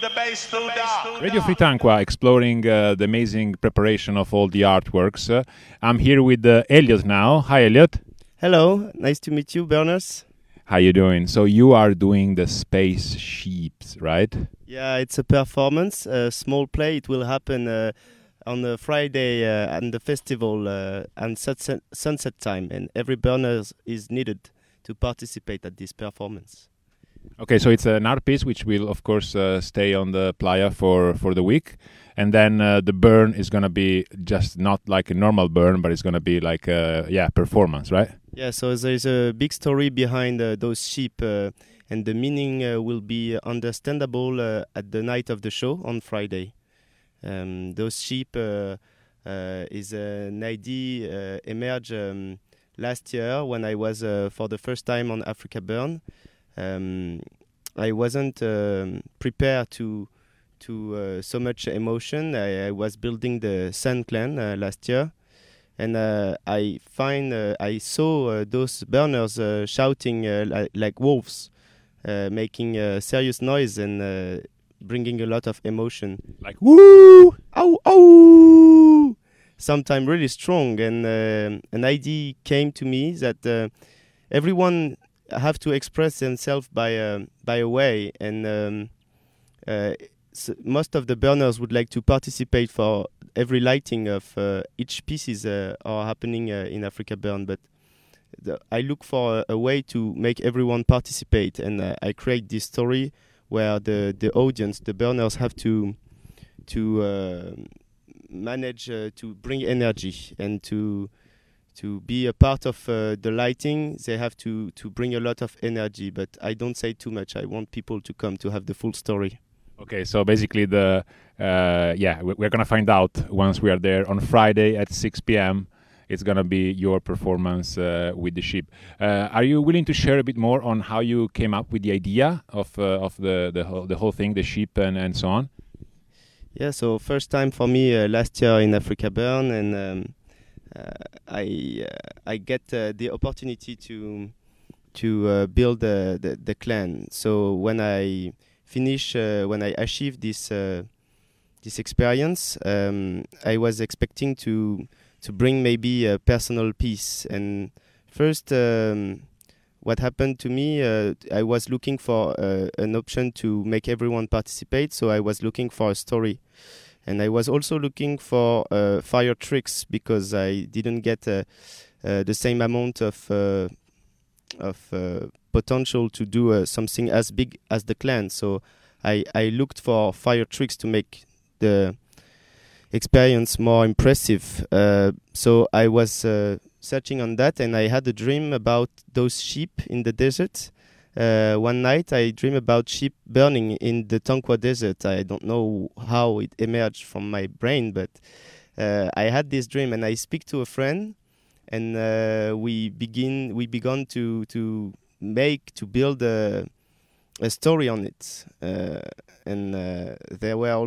Radio Free Tanqua, exploring the amazing preparation of all the artworks. I'm here with Elliot now. Hi, Elliot. Hello, nice to meet you, Berners. How you doing? So you are doing the space sheeps, right? Yeah, it's a performance, a small play. It will happen on a Friday at the festival and sunset time, and every Berners is needed to participate at this performance. Okay, so it's an art piece which will, of course, stay on the playa for the week. And then the burn is going to be just not like a normal burn, but it's going to be like a performance, right? Yeah, so there's a big story behind those sheep, and the meaning will be understandable at the night of the show on Friday. Those sheep is an idea emerged last year when I was for the first time on Africa Burn. I wasn't prepared to so much emotion. I was building the Sun Clan last year, and I saw those burners shouting like wolves, making serious noise and bringing a lot of emotion. Like woo, Ow, ow! Sometimes really strong, and an idea came to me that everyone have to express themselves by a way, and so most of the burners would like to participate for every lighting of each pieces are happening in Africa Burn, but I look for a way to make everyone participate, and I create this story where the audience, the burners, have to manage to bring energy and to be a part of the lighting. They have to bring a lot of energy, but I don't say too much. I want people to come to have the full story. Okay, so basically we're going to find out once we are there on Friday at 6 p.m. It's going to be your performance with the sheep. Are you willing to share a bit more on how you came up with the idea of the whole thing, the sheep and so on? Yeah, so first time for me last year in Africa Burn, and I get the opportunity to build the clan. So when I achieved this experience, I was expecting to bring maybe a personal piece. And first, what happened to me, I was looking for an option to make everyone participate. So I was looking for a story. And I was also looking for fire tricks because I didn't get the same amount of potential to do something as big as the clan. So I looked for fire tricks to make the experience more impressive. So I was searching on that, and I had a dream about those sheep in the desert. One night I dreamed about sheep burning in the Tanqua desert. I don't know how it emerged from my brain, but I had this dream, and I speak to a friend, and we began to build a story on it, and there were